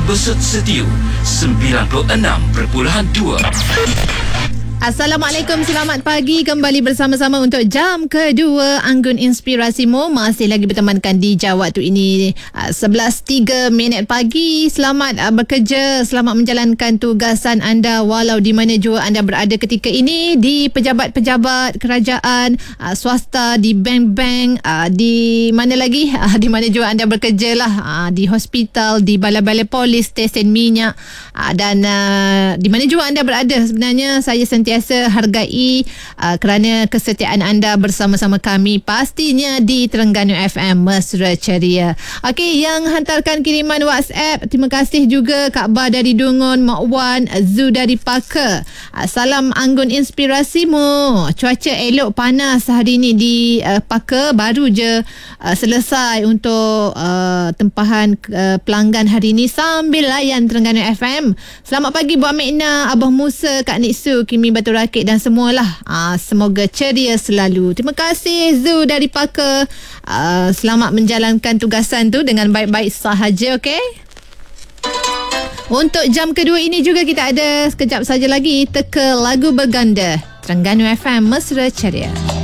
Besut Setiu 96.2. Assalamualaikum, selamat pagi. Kembali bersama-sama untuk jam kedua Anggun Inspirasimu. Masih lagi bertemankan di waktu ini 11.03 pagi. Selamat bekerja, selamat menjalankan tugasan anda walau di mana jua anda berada ketika ini. Di pejabat-pejabat kerajaan, swasta, di bank-bank, di mana lagi, di mana jua anda bekerja lah, di hospital, di balai-balai polis, stesen minyak, dan di mana jua anda berada. Sebenarnya saya sentiasa hargai kerana kesetiaan anda bersama-sama kami, pastinya di Terengganu FM Mesra Ceria. Okey, yang hantarkan kiriman WhatsApp, terima kasih juga Kak Ba dari Dungun, Mak Wan, Zu dari Parker. Salam Anggun Inspirasimu. Cuaca elok, panas hari ni di Parker. Baru je selesai untuk tempahan pelanggan hari ni sambil layan Terengganu FM. Selamat pagi Buat Mekna, Abah Musa, Kak Niksu, Kimi Batu Rakit dan semualah. Semoga ceria selalu. Terima kasih Zu dari Parker. Selamat menjalankan tugasan tu dengan baik-baik sahaja, okey? Untuk jam kedua ini juga kita ada sekejap saja lagi teka lagu berganda. Terengganu FM Mesra Ceria.